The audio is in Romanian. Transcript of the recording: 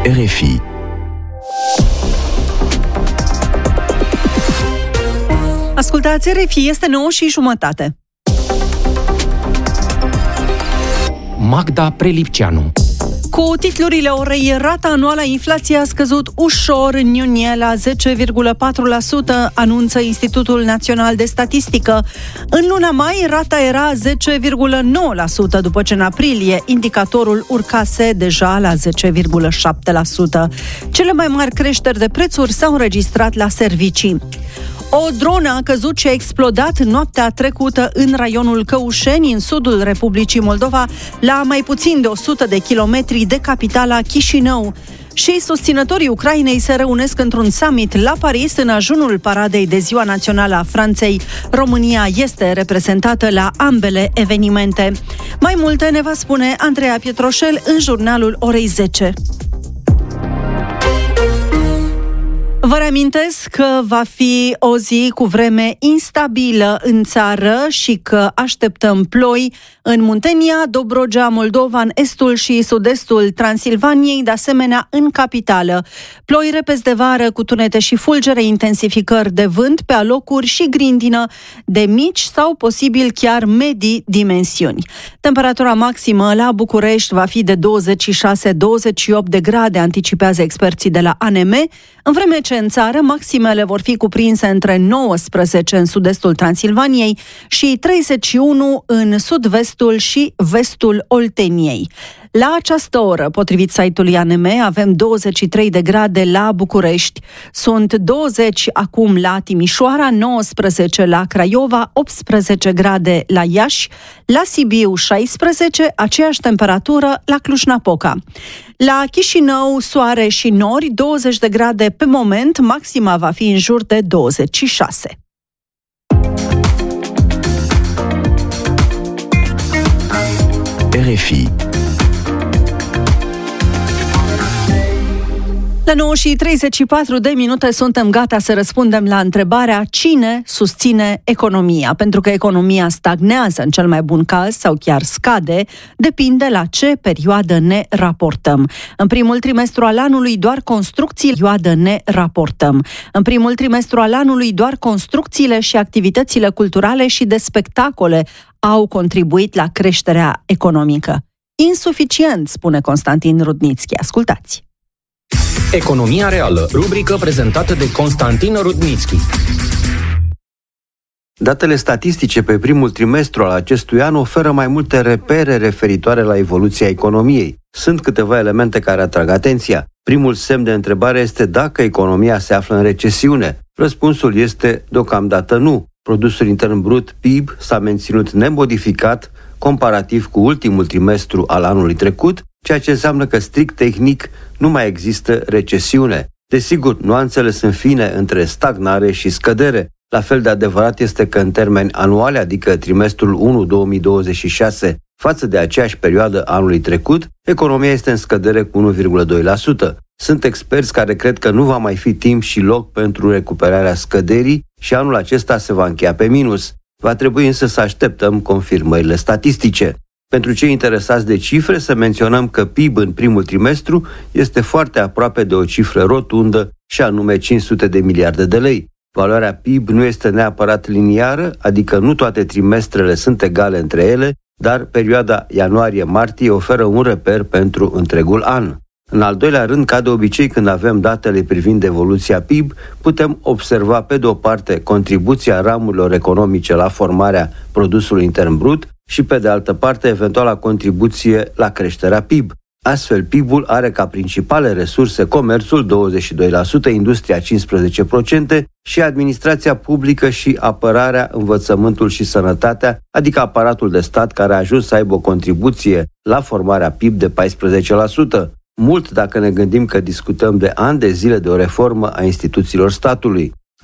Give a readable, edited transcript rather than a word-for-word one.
RFI. Ascultați RFI, este 9:30. Magda Prelipceanu. Cu titlurile orei, rata anuală a inflației a scăzut ușor în iunie la 10,4%, anunță Institutul Național de Statistică. În luna mai, rata era 10,9%, după ce în aprilie indicatorul urcase deja la 10,7%. Cele mai mari creșteri de prețuri s-au înregistrat la servicii. O dronă a căzut și a explodat noaptea trecută în raionul Căușeni, în sudul Republicii Moldova, la mai puțin de 100 de kilometri de capitala Chișinău. Și susținătorii Ucrainei se reunesc într-un summit la Paris în ajunul paradei de Ziua Națională a Franței. România este reprezentată la ambele evenimente. Mai multe ne va spune Andreea Pietroșel în jurnalul orei 10. Vă reamintesc că va fi o zi cu vreme instabilă în țară și că așteptăm ploi în Muntenia, Dobrogea, Moldova, în estul și sud-estul Transilvaniei, de asemenea în capitală. Ploi repezi de vară cu tunete și fulgere, intensificări de vânt pe alocuri și grindină de mici sau posibil chiar medii dimensiuni. Temperatura maximă la București va fi de 26-28 de grade, anticipează experții de la ANM, în vreme ce în țară maximele vor fi cuprinse între 19 în sud-estul Transilvaniei și 31 în sud-vestul și vestul Olteniei. La această oră, potrivit site-ului ANM, avem 23 de grade la București, sunt 20 acum la Timișoara, 19 la Craiova, 18 grade la Iași, la Sibiu 16, aceeași temperatură la Cluj-Napoca. La Chișinău, soare și nori, 20 de grade pe moment, maxima va fi în jur de 26. RFI. La 9:34 suntem gata să răspundem la întrebarea: cine susține economia? Pentru că economia stagnează în cel mai bun caz sau chiar scade, depinde la ce perioadă ne raportăm. În primul trimestru al anului doar construcțiile și activitățile culturale și de spectacole au contribuit la creșterea economică. Insuficient, spune Constantin Rudnițchi. Ascultați! Economia reală, rubrică prezentată de Constantin Rudnițchi. Datele statistice pe primul trimestru al acestui an oferă mai multe repere referitoare la evoluția economiei. Sunt câteva elemente care atrag atenția. Primul semn de întrebare este dacă economia se află în recesiune. Răspunsul este deocamdată nu. Produsul intern brut, PIB, s-a menținut nemodificat comparativ cu ultimul trimestru al anului trecut, ceea ce înseamnă că strict tehnic nu mai există recesiune. Desigur, nuanțele sunt fine între stagnare și scădere. La fel de adevărat este că în termeni anuali, adică trimestrul 1 2026 față de aceeași perioadă anului trecut, economia este în scădere cu 1,2%. Sunt experți care cred că nu va mai fi timp și loc pentru recuperarea scăderii și anul acesta se va încheia pe minus. Va trebui însă să așteptăm confirmările statistice. Pentru cei interesați de cifre, să menționăm că PIB în primul trimestru este foarte aproape de o cifră rotundă, și anume 500 de miliarde de lei. Valoarea PIB nu este neapărat liniară, adică nu toate trimestrele sunt egale între ele, dar perioada ianuarie-martie oferă un reper pentru întregul an. În al doilea rând, ca de obicei când avem datele privind evoluția PIB, putem observa pe de o parte contribuția ramurilor economice la formarea produsului intern brut și pe de altă parte eventuala contribuție la creșterea PIB. Astfel, PIB-ul are ca principale resurse comerțul 22%, industria 15% și administrația publică și apărarea, învățământul și sănătatea, adică aparatul de stat care a ajuns să aibă o contribuție la formarea PIB de 14%. Mult dacă ne gândim că discutăm de ani de zile de o reformă a instituțiilor statului.